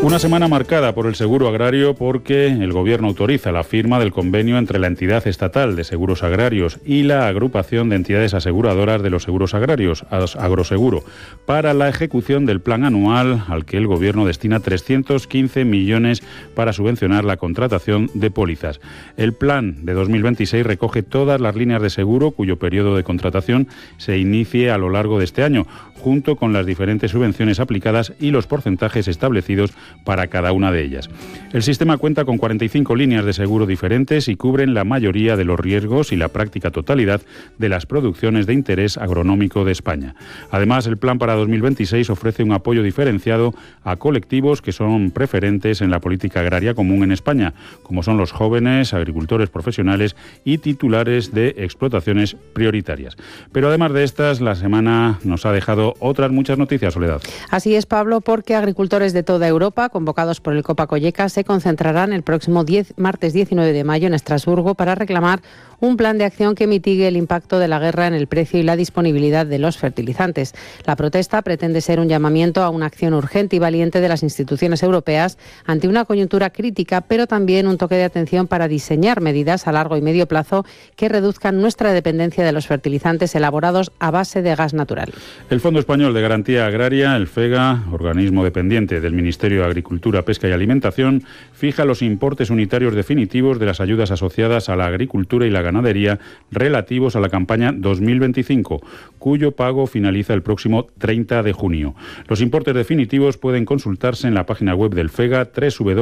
Una semana marcada por el seguro agrario porque el Gobierno autoriza la firma del convenio entre la entidad estatal de seguros agrarios y la agrupación de entidades aseguradoras de los seguros agrarios, Agroseguro, para la ejecución del plan anual al que el Gobierno destina 315 millones para subvencionar la contratación de pólizas. El plan de 2026 recoge todas las líneas de seguro cuyo periodo de contratación se inicie a lo largo de este año, junto con las diferentes subvenciones aplicadas y los porcentajes establecidos para cada una de ellas. El sistema cuenta con 45 líneas de seguro diferentes y cubren la mayoría de los riesgos y la práctica totalidad de las producciones de interés agronómico de España. Además, el plan para 2026 ofrece un apoyo diferenciado a colectivos que son preferentes en la política agraria común en España, como son los jóvenes, agricultores profesionales y titulares de explotaciones prioritarias. Pero además de estas, la semana nos ha dejado otras muchas noticias, Soledad. Así es, Pablo, porque agricultores de toda Europa, convocados por el Copa Colleca, se concentrarán el próximo martes 19 de mayo en Estrasburgo para reclamar un plan de acción que mitigue el impacto de la guerra en el precio y la disponibilidad de los fertilizantes. La protesta pretende ser un llamamiento a una acción urgente y valiente de las instituciones europeas ante una coyuntura crítica, pero también un toque de atención para diseñar medidas a largo y medio plazo que reduzcan nuestra dependencia de los fertilizantes elaborados a base de gas natural. El Fondo Español de Garantía Agraria, el FEGA, organismo dependiente del Ministerio de Agricultura, Pesca y Alimentación, fija los importes unitarios definitivos de las ayudas asociadas a la agricultura y la ganadería relativos a la campaña 2025, cuyo pago finaliza el próximo 30 de junio. Los importes definitivos pueden consultarse en la página web del FEGA,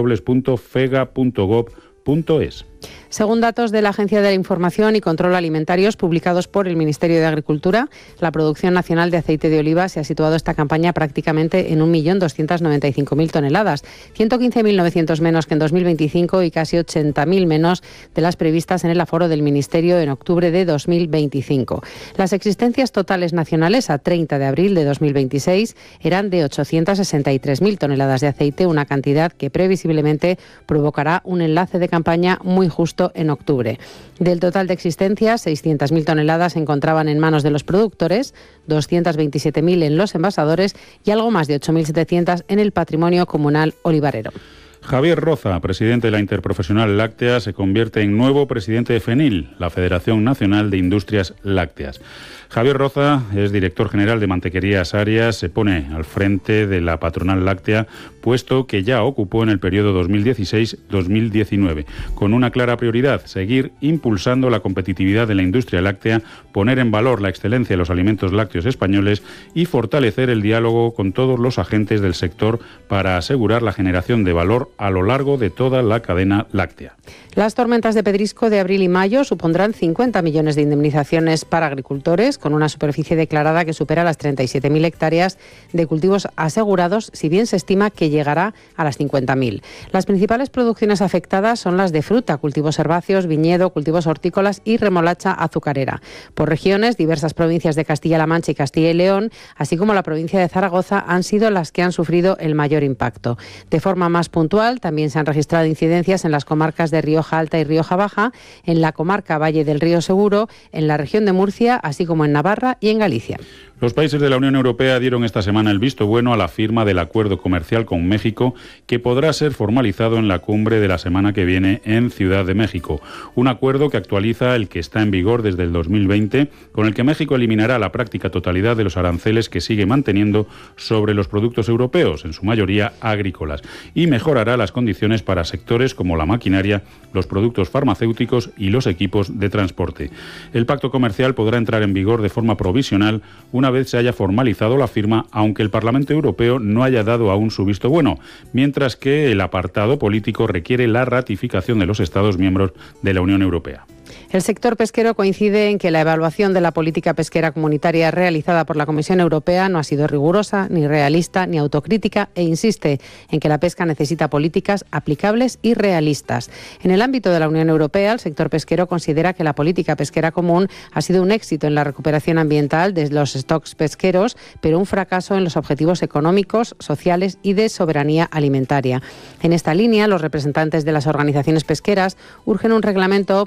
www.fega.gov.es. Según datos de la Agencia de la Información y Control Alimentarios publicados por el Ministerio de Agricultura, la producción nacional de aceite de oliva se ha situado esta campaña prácticamente en 1.295.000 toneladas, 115.900 menos que en 2025 y casi 80.000 menos de las previstas en el aforo del Ministerio en octubre de 2025. Las existencias totales nacionales a 30 de abril de 2026 eran de 863.000 toneladas de aceite, una cantidad que previsiblemente provocará un enlace de campaña muy justo en octubre. Del total de existencias, 600.000 toneladas se encontraban en manos de los productores, 227.000 en los envasadores y algo más de 8.700 en el patrimonio comunal olivarero. Javier Roza, presidente de la Interprofesional Láctea, se convierte en nuevo presidente de FENIL, la Federación Nacional de Industrias Lácteas. Javier Roza es director general de Mantequerías Arias, se pone al frente de la patronal láctea, puesto que ya ocupó en el periodo 2016-2019, con una clara prioridad: seguir impulsando la competitividad de la industria láctea, poner en valor la excelencia de los alimentos lácteos españoles y fortalecer el diálogo con todos los agentes del sector para asegurar la generación de valor a lo largo de toda la cadena láctea. Las tormentas de pedrisco de abril y mayo supondrán 50 millones de indemnizaciones para agricultores, con una superficie declarada que supera las 37.000 hectáreas de cultivos asegurados, si bien se estima que llegará a las 50.000. Las principales producciones afectadas son las de fruta, cultivos herbáceos, viñedo, cultivos hortícolas y remolacha azucarera. Por regiones, diversas provincias de Castilla-La Mancha y Castilla y León, así como la provincia de Zaragoza, han sido las que han sufrido el mayor impacto. De forma más puntual, también se han registrado incidencias en las comarcas de Rioja Alta y Rioja Baja, en la comarca Valle del Río Seguro, en la región de Murcia, así como en Navarra y en Galicia. Los países de la Unión Europea dieron esta semana el visto bueno a la firma del acuerdo comercial con México, que podrá ser formalizado en la cumbre de la semana que viene en Ciudad de México. Un acuerdo que actualiza el que está en vigor desde el 2020, con el que México eliminará la práctica totalidad de los aranceles que sigue manteniendo sobre los productos europeos, en su mayoría agrícolas, y mejorará las condiciones para sectores como la maquinaria, los productos farmacéuticos y los equipos de transporte. El pacto comercial podrá entrar en vigor de forma provisional una vez se haya formalizado la firma, aunque el Parlamento Europeo no haya dado aún su visto bueno, mientras que el apartado político requiere la ratificación de los Estados miembros de la Unión Europea. El sector pesquero coincide en que la evaluación de la política pesquera comunitaria realizada por la Comisión Europea no ha sido rigurosa, ni realista, ni autocrítica, e insiste en que la pesca necesita políticas aplicables y realistas. En el ámbito de la Unión Europea, el sector pesquero considera que la política pesquera común ha sido un éxito en la recuperación ambiental de los stocks pesqueros, pero un fracaso en los objetivos económicos, sociales y de soberanía alimentaria. En esta línea, los representantes de las organizaciones pesqueras urgen un reglamento ómnibus que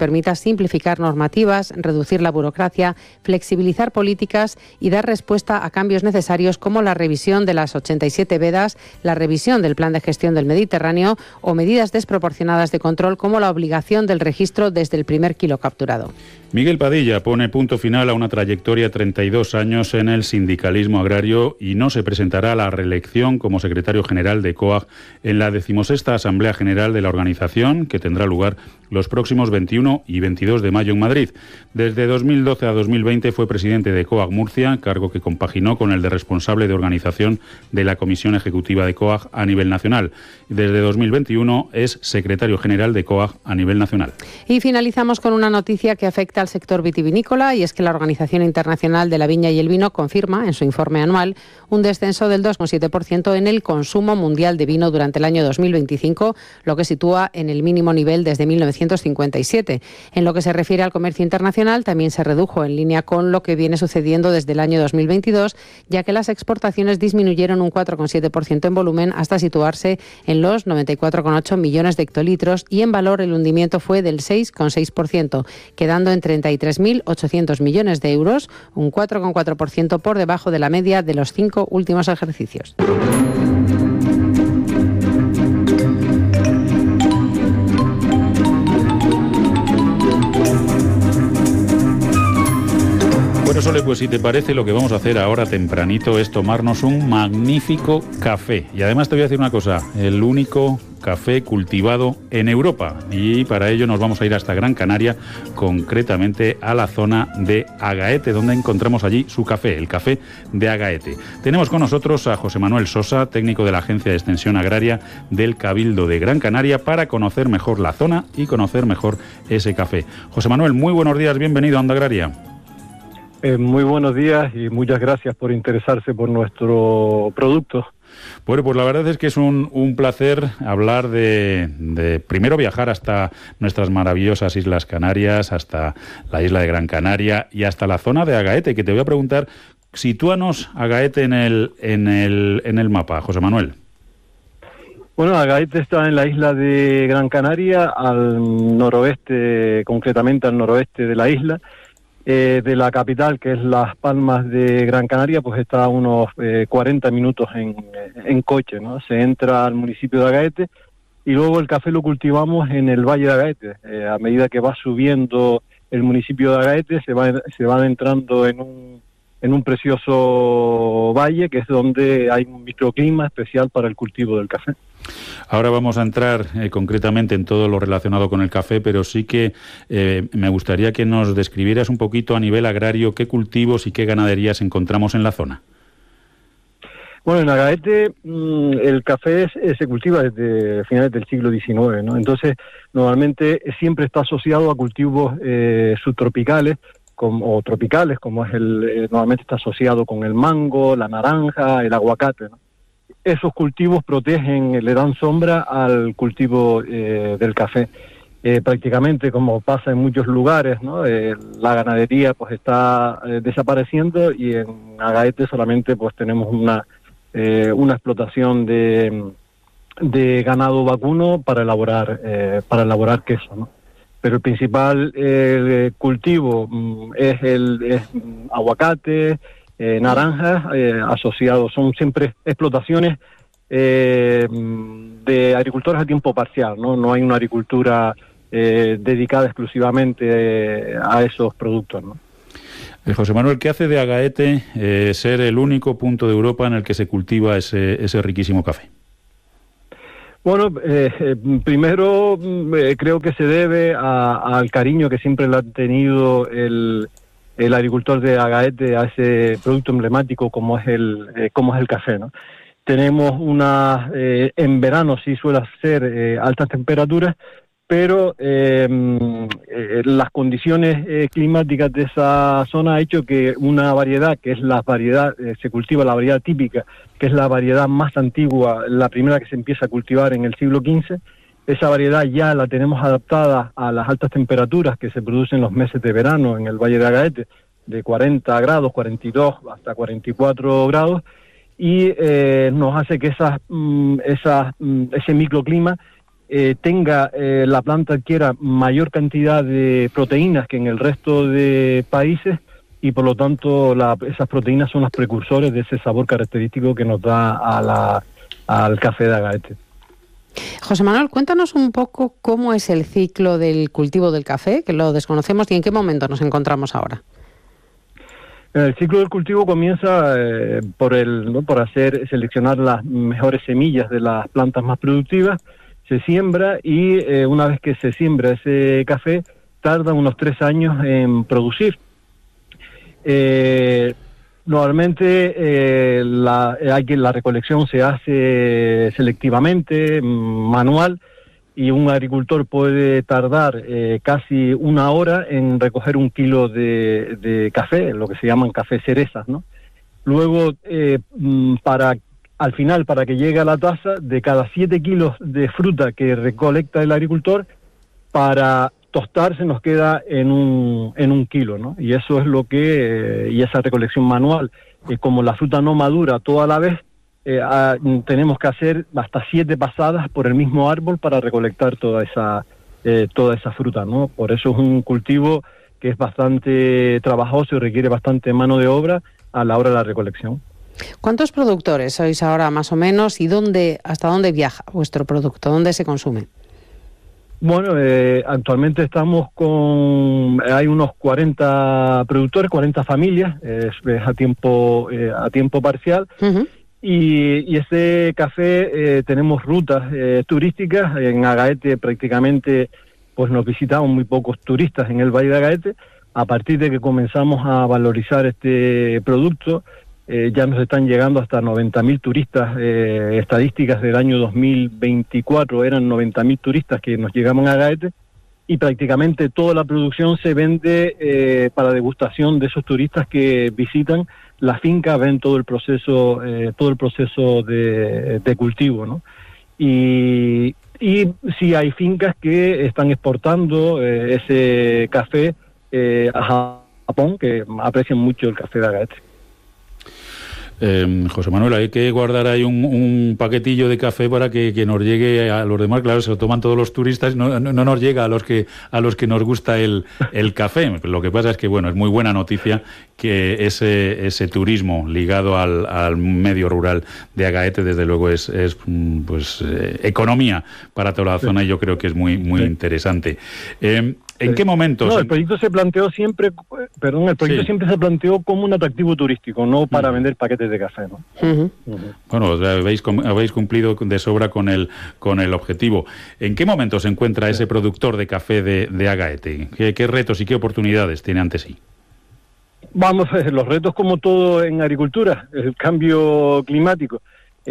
permita simplificar normativas, reducir la burocracia, flexibilizar políticas y dar respuesta a cambios necesarios como la revisión de las 87 vedas, la revisión del Plan de Gestión del Mediterráneo o medidas desproporcionadas de control como la obligación del registro desde el primer kilo capturado. Miguel Padilla pone punto final a una trayectoria de 32 años en el sindicalismo agrario y no se presentará a la reelección como secretario general de COAG en la 16ª Asamblea General de la organización, que tendrá lugar los próximos 21 y 22 de mayo en Madrid. Desde 2012 a 2020 fue presidente de COAG Murcia, cargo que compaginó con el de responsable de organización de la Comisión Ejecutiva de COAG a nivel nacional. Desde 2021 es secretario general de COAG a nivel nacional. Y finalizamos con una noticia que afecta al sector vitivinícola, y es que la Organización Internacional de la Viña y el Vino confirma en su informe anual un descenso del 2,7% en el consumo mundial de vino durante el año 2025, lo que sitúa en el mínimo nivel desde 1957. En lo que se refiere al comercio internacional, también se redujo en línea con lo que viene sucediendo desde el año 2022, ya que las exportaciones disminuyeron un 4,7% en volumen hasta situarse en los 94,8 millones de hectolitros, y en valor el hundimiento fue del 6,6%, quedando en 33.800 millones de euros, un 4,4% por debajo de la media de los 5 últimos ejercicios. Bueno, Sole, pues si te parece, lo que vamos a hacer ahora tempranito es tomarnos un magnífico café. Y además te voy a decir una cosa, el único café cultivado en Europa, y para ello nos vamos a ir hasta Gran Canaria, concretamente a la zona de Agaete, donde encontramos allí su café, el café de Agaete. Tenemos con nosotros a José Manuel Sosa, técnico de la Agencia de Extensión Agraria del Cabildo de Gran Canaria, para conocer mejor la zona y conocer mejor ese café. José Manuel, muy buenos días, bienvenido a Onda Agraria. Muy buenos días y muchas gracias por interesarse por nuestro producto. Bueno, pues la verdad es que es un placer hablar de primero viajar hasta nuestras maravillosas Islas Canarias, hasta la isla de Gran Canaria y hasta la zona de Agaete, que te voy a preguntar, sitúanos Agaete en el mapa, José Manuel. Bueno, Agaete está en la isla de Gran Canaria, al noroeste, concretamente al noroeste de la isla. De la capital, que es Las Palmas de Gran Canaria, pues está a unos 40 minutos en coche, ¿no? Se entra al municipio de Agaete y luego el café lo cultivamos en el Valle de Agaete. A medida que va subiendo el municipio de Agaete, se va adentrando en un precioso valle, que es donde hay un microclima especial para el cultivo del café. Ahora vamos a entrar concretamente en todo lo relacionado con el café, pero sí que me gustaría que nos describieras un poquito a nivel agrario qué cultivos y qué ganaderías encontramos en la zona. Bueno, en Agaete el café se cultiva desde finales del siglo XIX, ¿no? Entonces, normalmente siempre está asociado a cultivos subtropicales o tropicales, como es normalmente está asociado con el mango, la naranja, el aguacate, ¿no? Esos cultivos protegen, le dan sombra al cultivo del café. Prácticamente, como pasa en muchos lugares, ¿no? La ganadería pues está desapareciendo, y en Agaete solamente pues tenemos una explotación de ganado vacuno para elaborar queso, ¿no? Pero el principal cultivo es aguacate, naranjas, asociados. Son siempre explotaciones de agricultores a tiempo parcial, ¿no? No hay una agricultura dedicada exclusivamente a esos productos, ¿no? José Manuel, ¿qué hace de Agaete ser el único punto de Europa en el que se cultiva ese riquísimo café? Bueno, primero creo que se debe al cariño que siempre le ha tenido el agricultor de Agaete a ese producto emblemático como es el café, ¿no? Tenemos en verano sí suele ser altas temperaturas, pero las condiciones climáticas de esa zona ha hecho que una variedad, que es la variedad, se cultiva la variedad típica, que es la variedad más antigua, la primera que se empieza a cultivar en el siglo XV, esa variedad ya la tenemos adaptada a las altas temperaturas que se producen en los meses de verano en el Valle de Agaete, de 40 grados, 42 hasta 44 grados, y nos hace que ese microclima la planta adquiera mayor cantidad de proteínas que en el resto de países, y por lo tanto esas proteínas son las precursores de ese sabor característico que nos da al café de Agaete. José Manuel, cuéntanos un poco cómo es el ciclo del cultivo del café, que lo desconocemos, y en qué momento nos encontramos ahora. El ciclo del cultivo comienza por seleccionar las mejores semillas de las plantas más productivas, se siembra y una vez que se siembra ese café tarda unos 3 años en producir. Normalmente la recolección se hace selectivamente, manual, y un agricultor puede tardar casi 1 hora en recoger 1 kilo de café, lo que se llaman café cerezas, ¿no? Luego, al final, para que llegue a la taza, de cada 7 kilos de fruta que recolecta el agricultor, para tostar se nos queda en un kilo, ¿no? Y eso es lo que, y esa recolección manual, como la fruta no madura toda la vez, tenemos que hacer hasta 7 pasadas por el mismo árbol para recolectar toda esa fruta, ¿no? Por eso es un cultivo que es bastante trabajoso y requiere bastante mano de obra a la hora de la recolección. ¿Cuántos productores sois ahora más o menos y hasta dónde viaja vuestro producto? ¿Dónde se consume? Bueno, actualmente hay unos 40 productores, 40 familias, es a tiempo parcial. Uh-huh. Y ese café tenemos rutas turísticas. En Agaete prácticamente pues nos visitaban muy pocos turistas en el Valle de Agaete. A partir de que comenzamos a valorizar este producto, ya nos están llegando hasta 90.000 turistas. Estadísticas del año 2024 eran 90.000 turistas que nos llegaban a Agaete, y prácticamente toda la producción se vende para degustación de esos turistas que visitan la finca, ven todo el proceso de cultivo, ¿no? Y sí hay fincas que están exportando ese café a Japón, que aprecian mucho el café de Agaete. José Manuel, hay que guardar ahí un paquetillo de café para que nos llegue a los demás. Claro, se lo toman todos los turistas, no nos llega a los que nos gusta el café. Lo que pasa es que, bueno, es muy buena noticia que ese turismo ligado al medio rural de Agaete, desde luego, es economía para toda la zona, y yo creo que es muy interesante. ¿En qué momentos? No, el proyecto se planteó siempre, siempre se planteó como un atractivo turístico, no para vender paquetes de café, ¿no? Uh-huh. Bueno, habéis cumplido de sobra con el objetivo. ¿En qué momento se encuentra ese productor de café de Agaete? ¿Qué retos y qué oportunidades tiene ante sí? Vamos, los retos, como todo en agricultura, el cambio climático,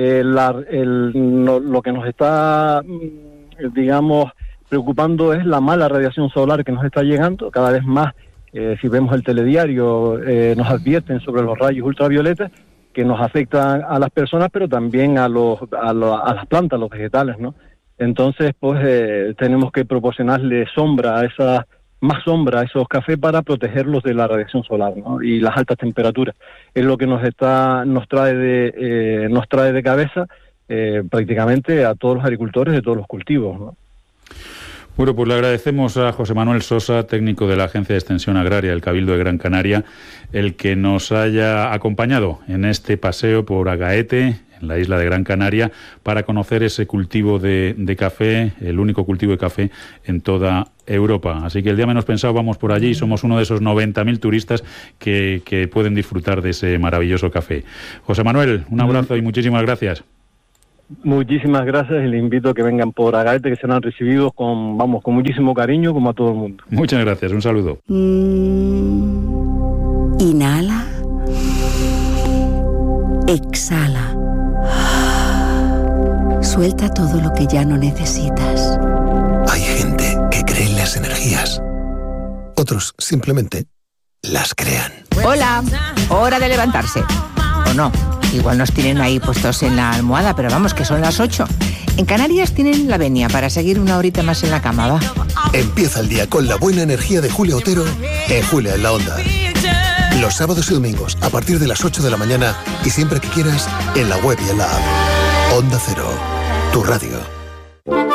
lo que nos está, preocupando es la mala radiación solar que nos está llegando cada vez más. Si vemos el telediario, nos advierten sobre los rayos ultravioletas que nos afectan a las personas, pero también a las plantas, a los vegetales, ¿no? Entonces, pues tenemos que proporcionarle más sombra a esos cafés para protegerlos de la radiación solar, ¿no? Y las altas temperaturas. Es lo que nos trae de cabeza prácticamente a todos los agricultores de todos los cultivos, ¿no? Bueno, pues le agradecemos a José Manuel Sosa, técnico de la Agencia de Extensión Agraria del Cabildo de Gran Canaria, el que nos haya acompañado en este paseo por Agaete, en la isla de Gran Canaria, para conocer ese cultivo de café, el único cultivo de café en toda Europa. Así que el día menos pensado vamos por allí y somos uno de esos 90.000 turistas que pueden disfrutar de ese maravilloso café. José Manuel, un abrazo y muchísimas gracias. Muchísimas gracias, y les invito a que vengan por Agaete, que serán recibidos con muchísimo cariño, como a todo el mundo. Muchas gracias, un saludo. Inhala. Exhala. Suelta todo lo que ya no necesitas. Hay gente que cree en las energías. Otros simplemente las crean. Hola, hora de levantarse. ¿O no? Igual nos tienen ahí puestos en la almohada, pero vamos, que son las 8. En Canarias tienen la venia para seguir una horita más en la cama, ¿va? Empieza el día con la buena energía de Julia Otero en Julia en la Onda. Los sábados y domingos a partir de las 8 de la mañana y siempre que quieras en la web y en la app. Onda Cero, tu radio.